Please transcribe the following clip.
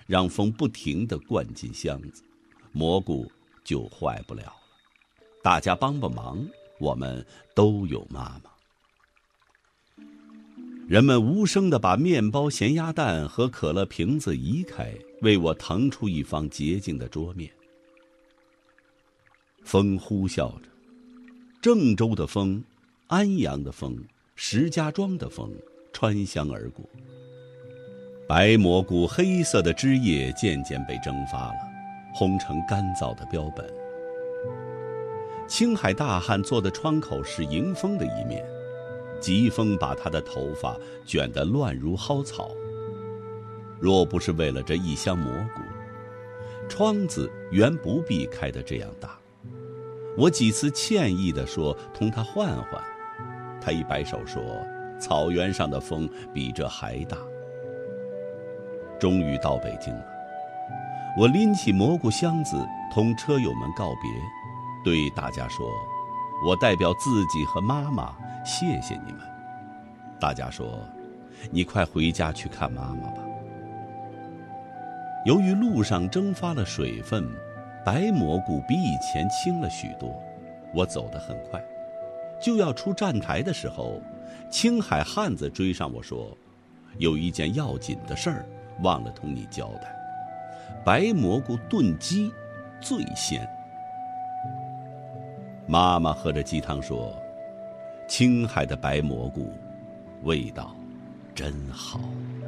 让风不停地灌进箱子，蘑菇就坏不了了。大家帮帮忙，我们都有妈妈。人们无声地把面包、咸鸭蛋和可乐瓶子移开，为我腾出一方洁净的桌面。风呼啸着，郑州的风，安阳的风，石家庄的风穿箱而过。白蘑菇黑色的汁液渐渐被蒸发了，烘成干燥的标本。青海大汉坐的窗口是迎风的一面，疾风把他的头发卷得乱如蒿草。若不是为了这一箱蘑菇，窗子原不必开得这样大。我几次歉意地说同他换换，他一摆手说草原上的风比这还大。终于到北京了，我拎起蘑菇箱子同车友们告别，对大家说，我代表自己和妈妈谢谢你们。大家说，你快回家去看妈妈吧。由于路上蒸发了水分，白蘑菇比以前轻了许多，我走得很快。就要出站台的时候，青海汉子追上我说，有一件要紧的事儿忘了同你交代，白蘑菇炖鸡最鲜。妈妈喝着鸡汤说，青海的白蘑菇味道真好。